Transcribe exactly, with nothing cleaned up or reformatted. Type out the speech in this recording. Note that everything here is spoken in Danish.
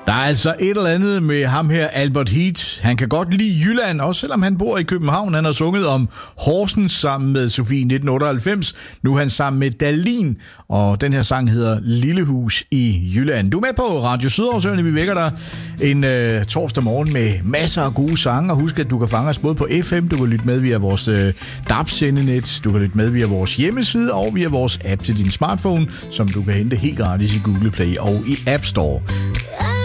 Der er altså et eller andet med ham her, Albert Heat. Han kan godt lide Jylland, også selvom han bor i København. Han har sunget om Horsens sammen med Sofie i nitten otteoghalvfems. Nu er han sammen med Dahlin, og den her sang hedder Lillehus i Jylland. Du er med på Radio Sydarsøerne. Vi vækker dig en øh, torsdag morgen med masser af gode sange. Og husk, at du kan fange os både på F M, du kan lytte med via vores øh, D A B-sendenet, du kan lytte med via vores hjemmeside og via vores app til din smartphone, som du kan hente helt gratis i Google Play og i App Store.